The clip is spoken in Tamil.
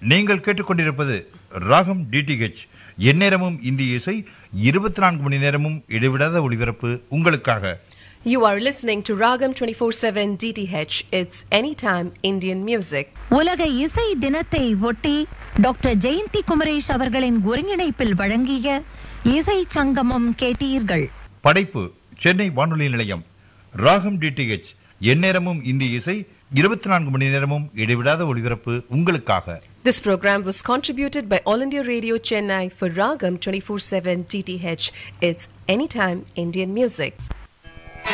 நீங்கள் கேட்டுக்கொண்டிருப்பது ராகம் டிடிஹெச். எந்நேரமும் இந்திய இசை, 24 மணி நேரமும் இடைவிடாத ஒளிபரப்பு உங்களுக்காக. You are listening to Ragam 24/7 DTH. It's anytime Indian music. உலக இசை தினத்தை ஒட்டி டாக்டர் ஜெயந்தி குமரேஷ் அவர்களின் ஒருங்கிணைப்பில் வழங்கிய இசை சங்கமம் கேட்டீர்கள். படைப்பு சென்னை வானொலி நிலையம். ராகம் டிடிஹெச், எந்நேரமும் இந்திய இசை, 24 மணி நேரமும் இடைவிடாத ஒளிபரப்பு உங்களுக்காக. This program was contributed by All India Radio Chennai for Ragam 24/7 DTH. It's anytime Indian music.